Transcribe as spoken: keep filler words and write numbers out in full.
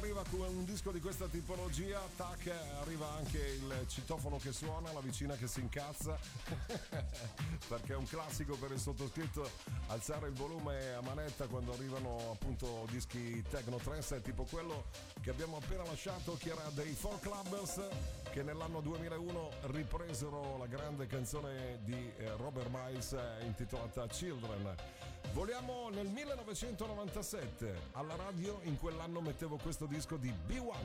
arriva con un disco di questa tipologia, tac, arriva anche il citofono che suona, la vicina che si incazza perché è un classico per il sottoscritto alzare il volume a manetta quando arrivano appunto dischi techno trance, tipo quello che abbiamo appena lasciato, che era dei Four Clubbers, che nell'anno duemilauno ripresero la grande canzone di Robert Miles intitolata Children. Voliamo nel millenovecentonovantasette, alla radio in quell'anno mettevo questo disco di B uno.